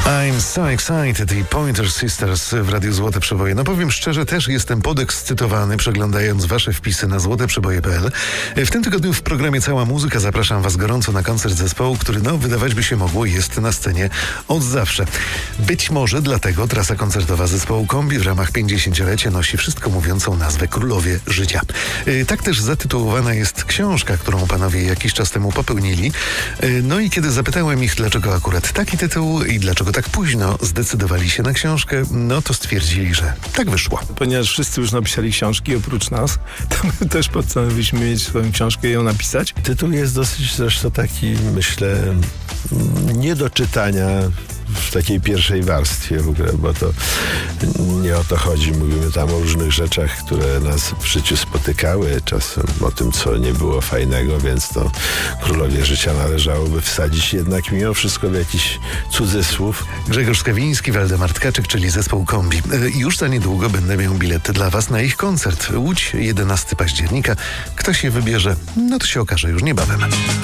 I'm so excited i Pointer Sisters w Radiu Złote Przeboje. No powiem szczerze, też jestem podekscytowany przeglądając wasze wpisy na złoteprzeboje.pl. W tym tygodniu w programie Cała Muzyka zapraszam was gorąco na koncert zespołu, który wydawać by się mogło jest na scenie od zawsze. Być może dlatego trasa koncertowa zespołu Kombi w ramach 50-lecia nosi wszystko mówiącą nazwę Królowie Życia. Tak też zatytułowana jest książka, którą panowie jakiś czas temu popełnili. No i kiedy zapytałem ich, dlaczego akurat taki tytuł i dlaczego tak późno zdecydowali się na książkę, no to stwierdzili, że tak wyszło. Ponieważ wszyscy już napisali książki oprócz nas, to my też postanowiliśmy mieć swoją książkę i ją napisać. Tytuł jest dosyć zresztą taki, myślę, nie do czytania w takiej pierwszej warstwie w ogóle, bo to nie o to chodzi. Mówimy tam o różnych rzeczach, które nas w życiu spotykały, czasem o tym, co nie było fajnego, więc to Królowie Życia należałoby wsadzić jednak mimo wszystko w jakiś cudzysłów. Grzegorz Skawiński, Waldemar Tkaczyk, czyli zespół Kombi. Już za niedługo będę miał bilety dla was na ich koncert. Łódź, 11 października. Kto się wybierze, no to się okaże już niebawem.